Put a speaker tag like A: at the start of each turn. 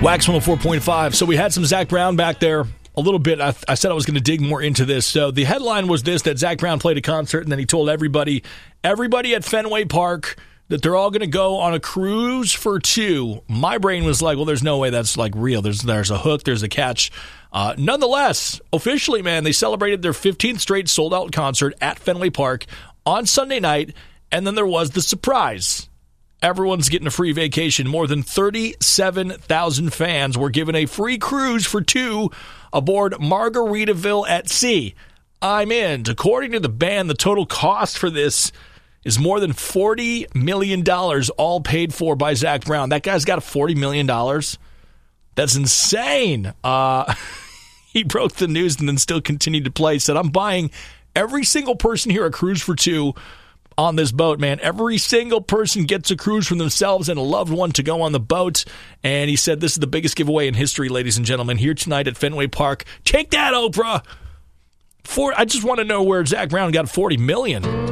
A: Wax 104.5. So we had some Zach Brown back there a little bit. I said I was going to dig more into this. So the headline was this, that Zach Brown played a concert, and then he told everybody at Fenway Park that they're all going to go on a cruise for two. My brain was like, well, there's no way that's like real. There's a hook, there's a catch. Nonetheless, officially, man, they celebrated their 15th straight sold-out concert at Fenway Park on Sunday night, and then there was the surprise. Everyone's getting a free vacation. More than 37,000 fans were given a free cruise for two aboard Margaritaville at Sea. I'm in. According to the band, the total cost for this is more than $40 million, all paid for by Zach Brown. That guy's got $40 million. That's insane. He broke the news and then still continued to play. He said, I'm buying every single person here a cruise for two on this boat, man. Every single person gets a cruise from themselves and a loved one to go on the boat. And he said, this is the biggest giveaway in history, ladies and gentlemen, here tonight at Fenway Park. Take that, Oprah. I just want to know where Zach Brown got $40 million.